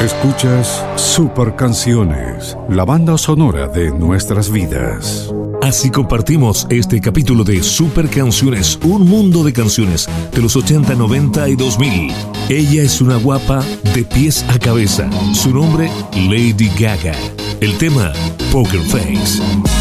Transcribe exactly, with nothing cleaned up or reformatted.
Escuchas Super Canciones, la banda sonora de nuestras vidas. Así compartimos este capítulo de Super Canciones, un mundo de canciones de los ochenta, noventa y dos mil. Ella es una guapa de pies a cabeza. Su nombre, Lady Gaga. El tema, Poker Face.